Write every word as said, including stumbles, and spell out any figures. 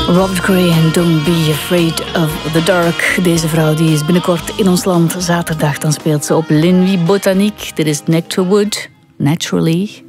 Robert Gray en Don't Be Afraid of the Dark. Deze vrouw die is binnenkort in ons land. Zaterdag dan speelt ze op Linwy Botaniek. Dit is Nectarwood, Naturally.